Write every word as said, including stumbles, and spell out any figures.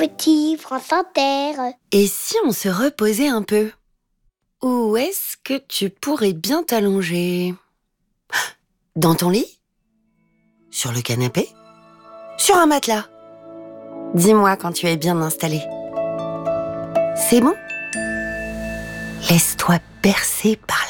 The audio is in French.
petit, France Inter. Et si on se reposait un peu? Où est-ce que tu pourrais bien t'allonger? Dans ton lit? Sur le canapé? Sur un matelas? Dis-moi quand tu es bien installé. C'est bon? Laisse-toi bercer par la